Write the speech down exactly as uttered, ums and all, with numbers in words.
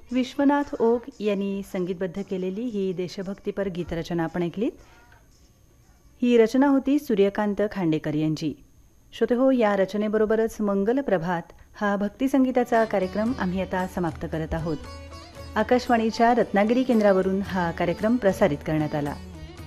Vishwanath okay यांनी संगीतबद्ध केलेली ही देशभक्तीपर गीतरचना आपण ऐकलीत. ही रचना होती सूर्यकांत खांडेकर यांची. श्रोते हो, या रचनेबरोबरच मंगल प्रभात हा भक्तिसंगीताचा कार्यक्रम आम्ही आता समाप्त करत आहोत. आकाशवाणीच्या रत्नागिरी केंद्रावरून हा कार्यक्रम प्रसारित करण्यात आला.